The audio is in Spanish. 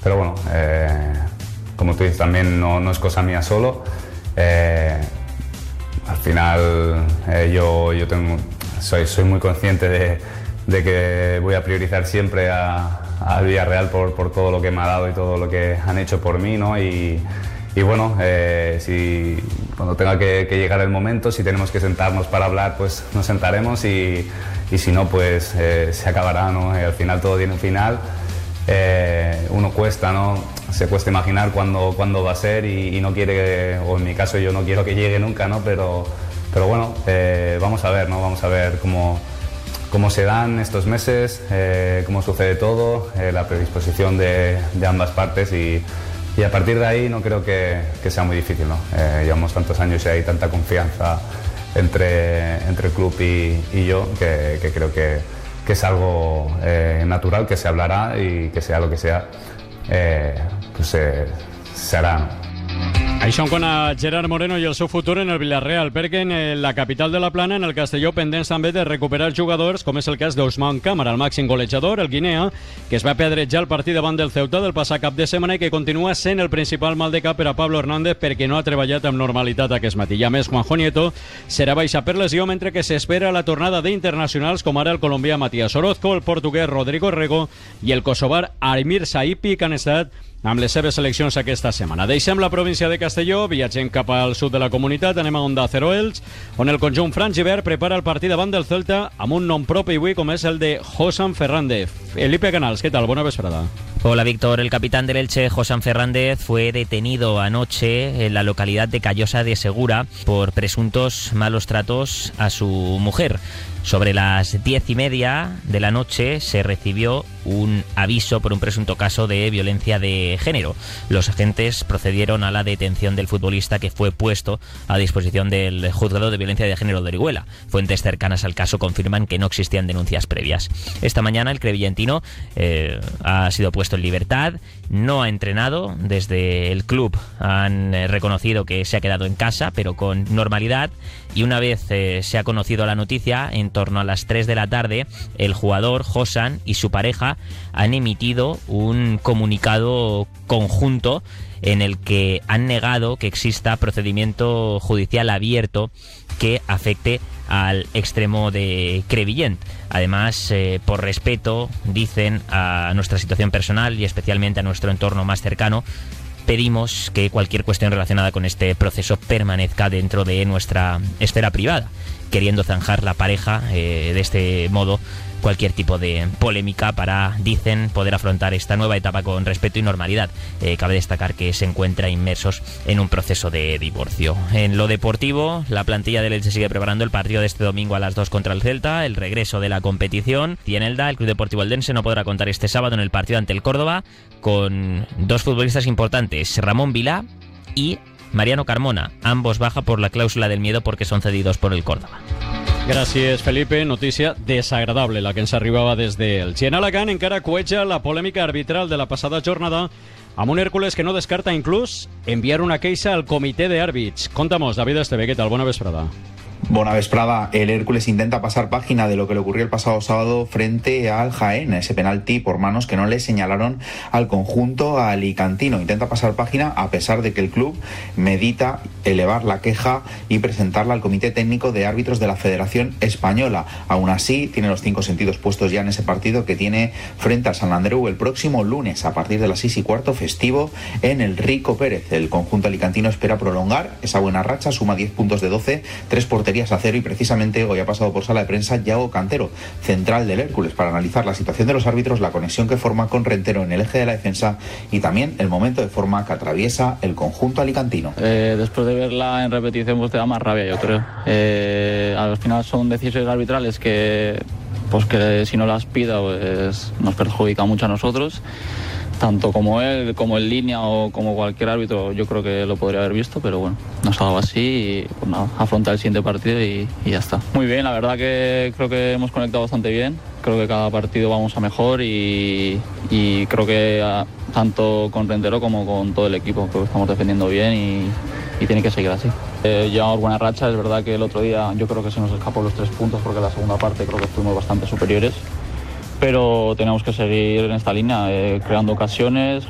pero bueno, como tú dices, también no es cosa mía solo. Al final yo soy muy consciente de que voy a priorizar siempre al Villarreal por todo lo que me ha dado y todo lo que han hecho por mí, ¿no? Y bueno, si cuando tenga que llegar el momento, si tenemos que sentarnos para hablar, pues nos sentaremos y si no, pues se acabará, ¿no? Al final todo tiene un final. Uno cuesta, ¿no? Se cuesta imaginar cuándo va a ser y no quiere, o en mi caso yo no quiero que llegue nunca, ¿no? Pero bueno, vamos a ver, ¿no? Vamos a ver cómo se dan estos meses, cómo sucede todo, la predisposición de ambas partes y a partir de ahí no creo que sea muy difícil, ¿no? Llevamos tantos años y hay tanta confianza entre el club y yo que creo que es algo natural, que se hablará y que sea lo que sea, pues se hará, ¿no? Això en quant a Gerard Moreno i el seu futur en el Villarreal, perquè en la capital de la Plana, en el Castelló, pendents també de recuperar jugadors, com és el cas d'Ousmane Camara, el màxim golejador, el guinea, que es va pedrejar el partit davant del Ceuta del passat cap de setmana i que continua sent el principal mal de cap per a Pablo Hernández perquè no ha treballat amb normalitat aquest matí. I a més, Juanjo Nieto serà baixa per lesió, mentre que s'espera la tornada d'internacionals com ara el colombià Matías Orozco, el portuguès Rodrigo Rego i el kosovar Armir Saipi, que han estat amb les seves seleccions aquesta setmana. Deixem la província de Castelló, viatgem cap al sud de la comunitat, anem a Onda Cero Elx, on el conjunt franjivert prepara el partit davant del Celta amb un nom propi avui com és el de Josan Fernández. Felipe Canals, ¿qué tal? Buena vesprada. Hola Víctor, el capitán del Elche, Josan Fernández, fue detenido anoche en la localidad de Callosa de Segura por presuntos malos tratos a su mujer. Sobre las 10:30 de la noche se recibió un aviso por un presunto caso de violencia de género. Los agentes procedieron a la detención del futbolista, que fue puesto a disposición del juzgado de violencia de género de Orihuela. Fuentes cercanas al caso confirman que no existían denuncias previas. Esta mañana el crevillentino ha sido puesto en libertad, no ha entrenado. Desde el club han reconocido que se ha quedado en casa, pero con normalidad. Y una vez se ha conocido la noticia, en torno a las 3 de la tarde, el jugador, Josan, y su pareja han emitido un comunicado conjunto en el que han negado que exista procedimiento judicial abierto que afecte al extremo de Crevillent. Además, por respeto, dicen, a nuestra situación personal y especialmente a nuestro entorno más cercano, pedimos que cualquier cuestión relacionada con este proceso permanezca dentro de nuestra esfera privada, queriendo zanjar la pareja de este modo cualquier tipo de polémica para, dicen, poder afrontar esta nueva etapa con respeto y normalidad. Cabe destacar que se encuentra inmersos en un proceso de divorcio. En lo deportivo, la plantilla del Elche sigue preparando el partido de este domingo a las 2 contra el Celta, el regreso de la competición. Y en Elda, el Club Deportivo Eldense no podrá contar este sábado en el partido ante el Córdoba con dos futbolistas importantes, Ramón Vilá y Mariano Carmona, ambos baja por la cláusula del miedo porque son cedidos por el Córdoba. Gràcies, Felipe. Notícia desagradable la que ens arribava des d'Elx. I en Alacant encara cueja la polèmica arbitral de la passada jornada amb un Hércules que no descarta inclús enviar una queixa al comitè d'àrbits. Contamos, David Esteve, ¿qué tal? Bona vesprada. Buena vesprada. El Hércules intenta pasar página de lo que le ocurrió el pasado sábado frente al Jaén, ese penalti por manos que no le señalaron al conjunto alicantino. Intenta pasar página a pesar de que el club medita elevar la queja y presentarla al Comité Técnico de Árbitros de la Federación Española. Aún así, tiene los 5 sentidos puestos ya en ese partido que tiene frente al San Andreu el próximo lunes a partir de las 6:15 festivo en el Rico Pérez. El conjunto alicantino espera prolongar esa buena racha, suma 10 puntos de 12, 3 porterías a 0 y precisamente hoy ha pasado por sala de prensa Yago Cantero, central del Hércules, para analizar la situación de los árbitros, la conexión que forma con Rentero en el eje de la defensa y también el momento de forma que atraviesa el conjunto alicantino. Después de verla en repetición pues te da más rabia, yo creo. Al final son decisiones arbitrales que si no las pida pues nos perjudica mucho a nosotros. Tanto como él, como el línea o como cualquier árbitro, yo creo que lo podría haber visto, pero bueno, no se ha dado así y pues nada, afrontar el siguiente partido y ya está. Muy bien, la verdad que creo que hemos conectado bastante bien, creo que cada partido vamos a mejor y creo que tanto con Rentero como con todo el equipo, creo que estamos defendiendo bien y tiene que seguir así. Llevamos buena racha, es verdad que el otro día yo creo que se nos escapó los 3 puntos porque la segunda parte creo que fuimos bastante superiores. Pero tenemos que seguir en esta línea, creando ocasiones,